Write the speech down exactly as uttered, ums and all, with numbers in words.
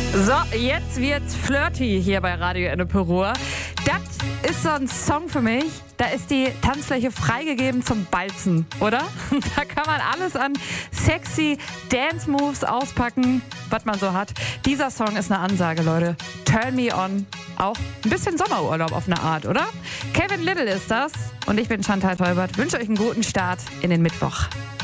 So, jetzt wird's flirty hier bei Radio Ennepe-Ruhr. Das ist so ein Song für mich. Da ist die Tanzfläche freigegeben zum Balzen, oder? Da kann man alles an sexy Dance-Moves auspacken, was man so hat. Dieser Song ist eine Ansage, Leute. Turn me on. Auch ein bisschen Sommerurlaub auf eine Art, oder? Kevin Little ist das. Und ich bin Chantal Teubert. Wünsche euch einen guten Start in den Mittwoch.